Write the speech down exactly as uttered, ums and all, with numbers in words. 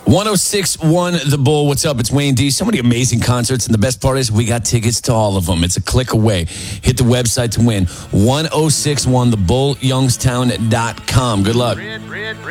one oh six point one The Bull. What's up? It's Wayne D. So many amazing concerts, and the best part is we got tickets to all of them. It's a click away. Hit the website to win. ten sixty-one the bull youngstown dot com. Good luck.